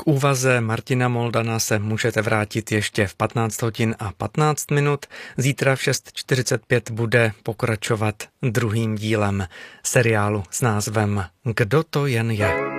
K úvaze Martina Moldana se můžete vrátit ještě v 15 hodin a 15 minut. Zítra v 6:45 bude pokračovat druhým dílem seriálu s názvem Kdo to jen je.